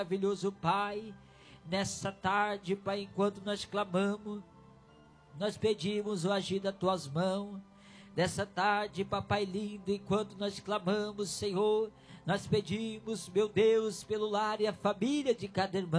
Maravilhoso Pai, nessa tarde, Pai, enquanto nós clamamos, nós pedimos o agir das tuas mãos. Nessa tarde, Papai lindo, enquanto nós clamamos, Senhor, nós pedimos, meu Deus, pelo lar e a família de cada irmão.